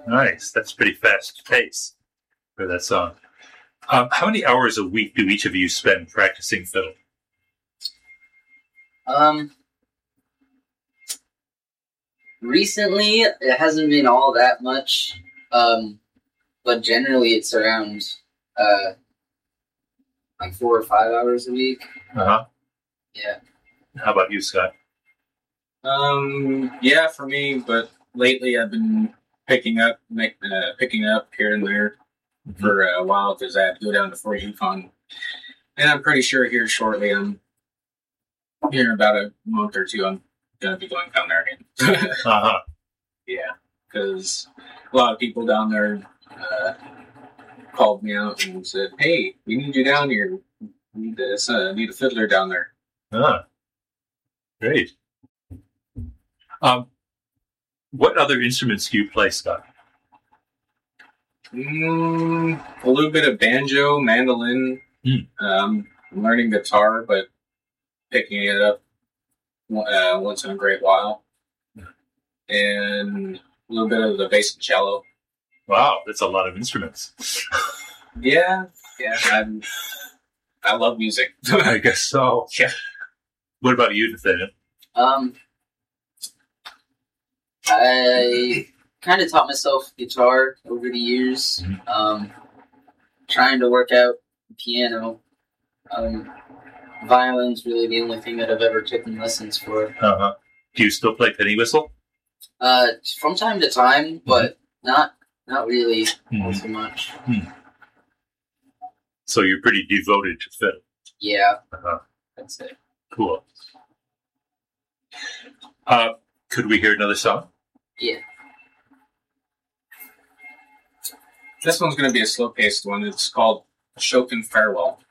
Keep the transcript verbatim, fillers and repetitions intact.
Nice. That's pretty fast pace for that song. Um, how many hours a week do each of you spend practicing fiddle? Um, recently it hasn't been all that much. Um, but generally it's around uh like four or five hours a week. Uh huh. Yeah. How about you, Scott? Um, yeah, for me, but lately I've been picking up, make, uh, picking up here and there mm-hmm. for a while because I had to go down to Fort Yukon, and I'm pretty sure here shortly, I'm here in about a month or two, I'm gonna be going down there again. uh huh. Yeah, because a lot of people down there uh, called me out and said, "Hey, we need you down here. We need this, uh, need a fiddler down there." Ah, great. Um, what other instruments do you play, Scott? Mm, a little bit of banjo, mandolin. Mm. Um, I'm learning guitar, but picking it up uh, once in a great while. And a little bit of the bass and cello. Wow, that's a lot of instruments. yeah, yeah. I'm, I love music. I guess so. Yeah. What about you, Nathaniel? Um, I kind of taught myself guitar over the years. Mm-hmm. Um, trying to work out piano. Um, violin's really the only thing that I've ever taken lessons for. Uh-huh. Do you still play penny whistle? Uh, from time to time, but mm-hmm. not not really mm-hmm. so much. Hmm. So you're pretty devoted to fiddle. Yeah, uh-huh. That's it. Cool. Uh, could we hear another song? Yeah. This one's going to be a slow-paced one. It's called Ashokan Farewell.